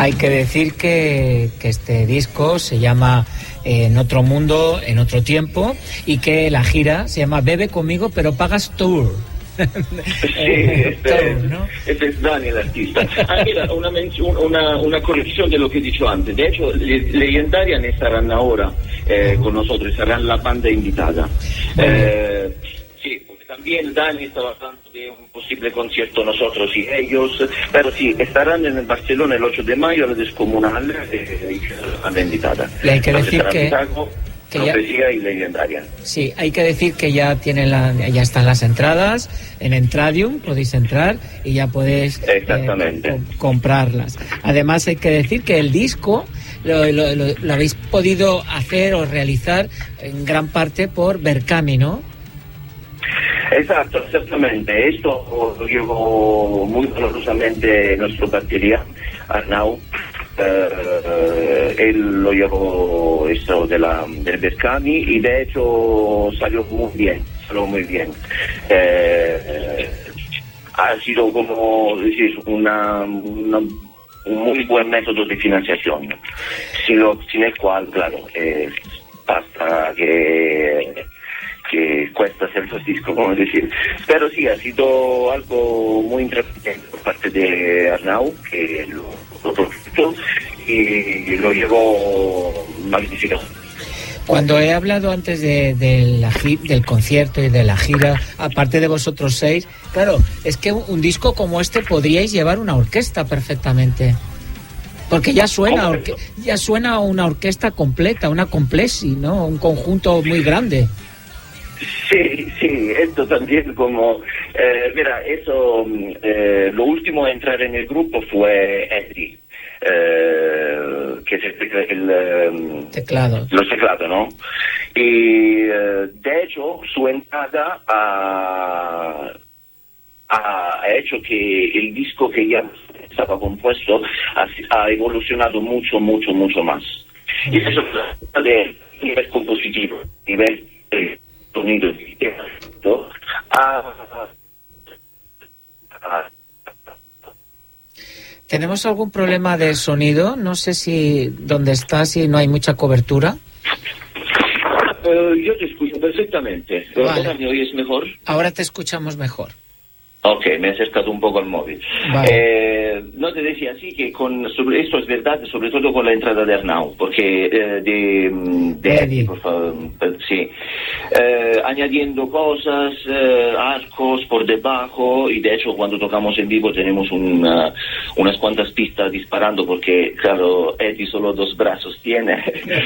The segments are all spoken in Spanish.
Hay que decir que este disco se llama En otro mundo, en otro tiempo, y que la gira se llama Bebe conmigo, pero pagas tour. Sí, ¿no? Este es Dani el artista. Mira, una corrección de lo que he dicho antes. De hecho, Legendarian estarán ahora con nosotros, serán la banda invitada. Sí, porque también Dani estaba hablando de un posible concierto nosotros y ellos, pero sí, estarán en Barcelona el 8 de mayo a la Descomunal, la banda invitada. Y hay que decir que Profecía y Legendarian. Sí, hay que decir que ya ya están las entradas en Entradium, podéis entrar y ya podéis comprarlas. Además hay que decir que el disco lo habéis podido hacer o realizar en gran parte por Berkami, ¿no? Exacto, exactamente. Esto lo llevo muy dolorosamente nuestro batería, Arnau. Él lo llevó esto del Berkami y de hecho salió muy bien. Ha sido como decir un muy buen método de financiación, sin el cual, claro, basta que cuesta hacer los discos, como decir. Pero sí, ha sido algo muy interesante por parte de Arnau, que lo propuso y lo llevó magnífico. Cuando he hablado antes del concierto y de la gira, aparte de vosotros 6, claro, es que un disco como este podríais llevar una orquesta perfectamente. Porque ya suena una orquesta completa, una complexi, ¿no? Un conjunto muy grande. Sí, esto también como... mira, eso, lo último a entrar en el grupo fue Eddie, que es el teclado. Los teclados, ¿no? Y de hecho, su entrada ha hecho que el disco que ya estaba compuesto ha evolucionado mucho más. Y eso es de nivel compositivo, nivel sonido y todo. ¿Tenemos algún problema de sonido? No sé si donde estás, si no hay mucha cobertura. Yo te escucho perfectamente. Vale. ¿Ahora me oyes mejor? Ahora te escuchamos mejor. Ok, me he acercado un poco al móvil. Vale. No te decía así que sobre esto es verdad, sobre todo con la entrada de Arnau, porque de Eddie, por favor, sí, añadiendo cosas, arcos por debajo, y de hecho cuando tocamos en vivo tenemos unas cuantas pistas disparando, porque claro, Eddie solo 2 brazos tiene,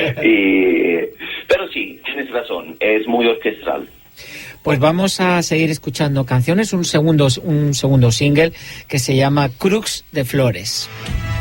pero sí, tienes razón, es muy orquestral. Pues vamos a seguir escuchando canciones, un segundo single que se llama Crux de Flores.